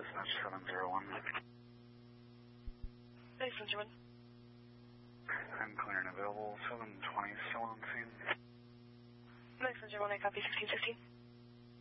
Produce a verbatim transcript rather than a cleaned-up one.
dispatch seven zero one. Hey, seven zero one. I'm clear and available, seven twenty, still on scene. Nice, seven zero one, I copy sixteen sixteen.